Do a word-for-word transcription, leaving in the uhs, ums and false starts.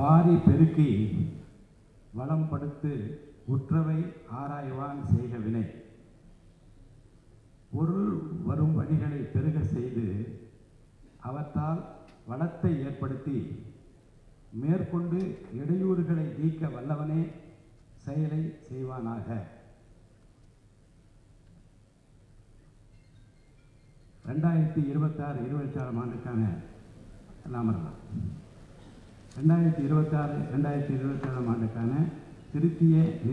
வாரி பெருக்கி வளம் படுத்து உற்றவை ஆராய்வான் செய்க வினை. பொருள் வரும் வழிகளை பெருக செய்து அவற்றால் வளத்தை ஏற்படுத்தி மேற்கொண்டு இடையூறுகளை நீக்க வல்லவனே செயலை செய்வானாக. ரெண்டாயிரத்தி இருபத்தாறு இருபத்தி ஆறாம் ஆண்டுக்கான நாமலாம் ரெண்டாயிரத்தி இருபத்தாறு ரெண்டாயிரத்தி இருபத்தி ஏழாம் ஆண்டுக்கான திருத்திய